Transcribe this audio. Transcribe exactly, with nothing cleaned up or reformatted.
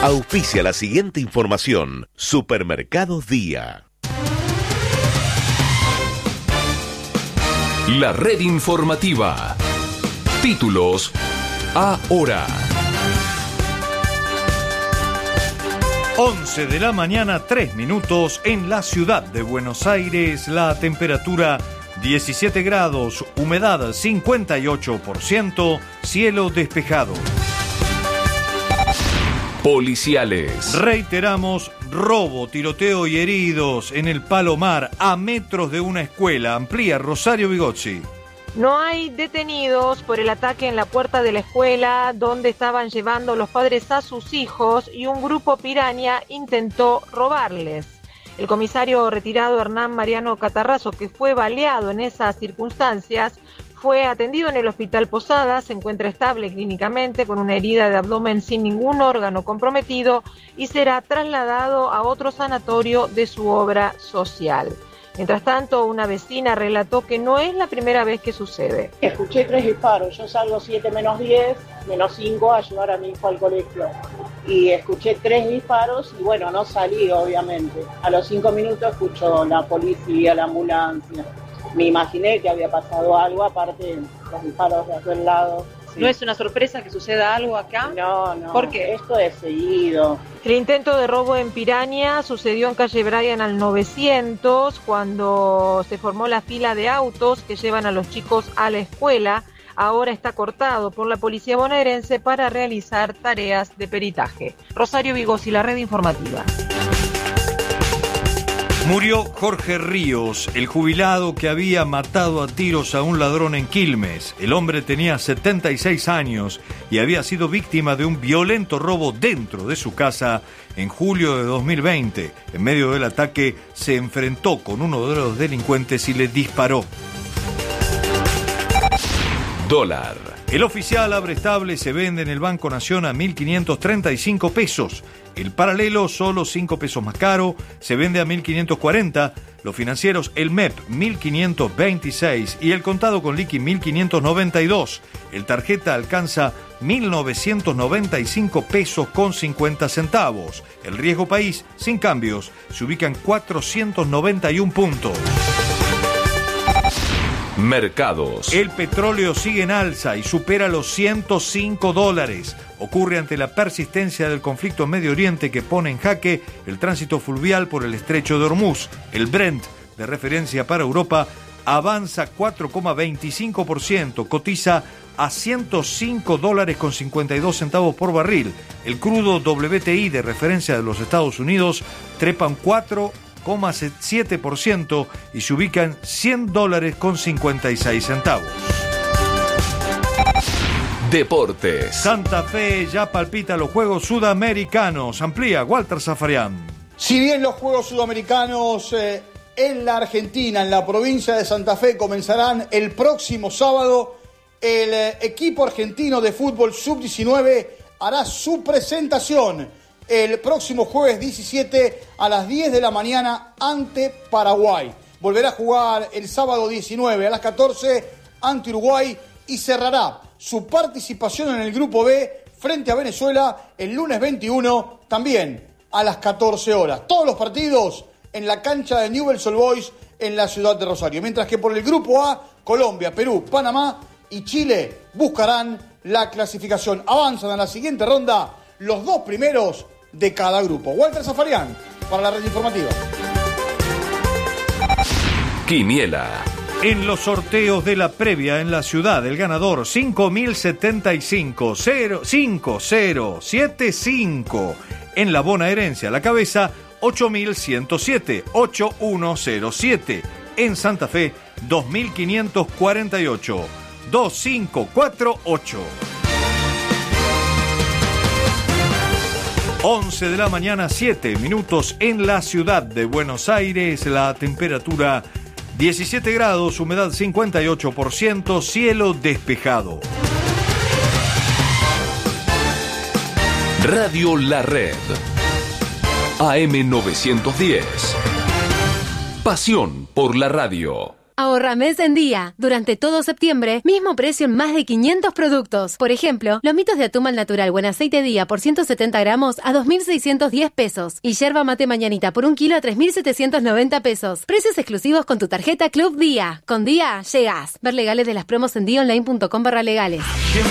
Auspicia la siguiente información. Supermercados Día. La red informativa. Títulos ahora. once de la mañana, tres minutos en la ciudad de Buenos Aires. La temperatura diecisiete grados, humedad cincuenta y ocho por ciento, cielo despejado. Policiales. Reiteramos, robo, tiroteo y heridos en el Palomar a metros de una escuela. Amplía Rosario Bigozzi. No hay detenidos por el ataque en la puerta de la escuela donde estaban llevando los padres a sus hijos y un grupo piraña intentó robarles. El comisario retirado Hernán Mariano Catarrazo, que fue baleado en esas circunstancias, fue atendido en el Hospital Posadas, se encuentra estable clínicamente con una herida de abdomen sin ningún órgano comprometido y será trasladado a otro sanatorio de su obra social. Mientras tanto, una vecina relató que no es la primera vez que sucede. Escuché tres disparos, yo salgo siete menos diez, menos cinco a llevar a mi hijo al colegio. Y escuché tres disparos y bueno, no salí obviamente. A los cinco minutos escucho la policía, la ambulancia. Me imaginé que había pasado algo, aparte los disparos de aquel lado. Sí. ¿No es una sorpresa que suceda algo acá? No, no. ¿Por qué? Esto es seguido. El intento de robo en Piraña sucedió en calle Bryan al novecientos, cuando se formó la fila de autos que llevan a los chicos a la escuela. Ahora está cortado por la policía bonaerense para realizar tareas de peritaje. Rosario Bigozzi, la red informativa. Murió Jorge Ríos, el jubilado que había matado a tiros a un ladrón en Quilmes. El hombre tenía setenta y seis años y había sido víctima de un violento robo dentro de su casa en julio de dos mil veinte. En medio del ataque se enfrentó con uno de los delincuentes y le disparó. Dólar. El oficial abre estable se vende en el Banco Nación a mil quinientos treinta y cinco pesos. El paralelo, solo cinco pesos más caro, se vende a mil quinientos cuarenta. Los financieros, el M E P, mil quinientos veintiséis y el contado con liqui, mil quinientos noventa y dos. El tarjeta alcanza mil novecientos noventa y cinco pesos con cincuenta centavos. El riesgo país, sin cambios, se ubica en cuatrocientos noventa y un puntos. Mercados. El petróleo sigue en alza y supera los ciento cinco dólares. Ocurre ante la persistencia del conflicto en Medio Oriente que pone en jaque el tránsito fluvial por el estrecho de Hormuz. El Brent, de referencia para Europa, avanza cuatro coma veinticinco por ciento, cotiza a ciento cinco dólares con cincuenta y dos centavos por barril. El crudo W T I, de referencia de los Estados Unidos, trepa un cuatro coma siete por ciento y se ubica en cien dólares con cincuenta y seis centavos. Deportes. Santa Fe ya palpita los Juegos Sudamericanos. Amplía Walter Zafarian. Si bien los Juegos Sudamericanos eh, en la Argentina, en la provincia de Santa Fe, comenzarán el próximo sábado, el eh, equipo argentino de fútbol sub diecinueve hará su presentación el próximo jueves diecisiete a las diez de la mañana ante Paraguay. Volverá a jugar el sábado diecinueve a las catorce ante Uruguay y cerrará su participación en el Grupo B frente a Venezuela el lunes veintiuno, también a las catorce horas. Todos los partidos en la cancha de Newell's Old Boys en la ciudad de Rosario. Mientras que por el Grupo A, Colombia, Perú, Panamá y Chile buscarán la clasificación. Avanzan a la siguiente ronda los dos primeros de cada grupo. Walter Zafarian para la red informativa. Quiniela. En los sorteos de la previa en la ciudad, el ganador cinco mil setenta y cinco, cinco cero siete cinco. En la bonaerense a la cabeza ocho mil ciento siete, ocho uno cero siete. En Santa Fe dos mil quinientos cuarenta y ocho, dos cinco cuatro ocho. once de la mañana, siete minutos en la ciudad de Buenos Aires. La temperatura diecisiete grados, humedad cincuenta y ocho por ciento, cielo despejado. Radio La Red. A M novecientos diez. Pasión por la radio. Ahorra mes en día. Durante todo septiembre, mismo precio en más de quinientos productos. Por ejemplo, lomitos de atún al natural o en aceite día por ciento setenta gramos a dos mil seiscientos diez pesos. Y yerba mate mañanita por un kilo a tres mil setecientos noventa pesos. Precios exclusivos con tu tarjeta Club Día. Con Día, llegas. Ver legales de las promos en día online punto com barra legales.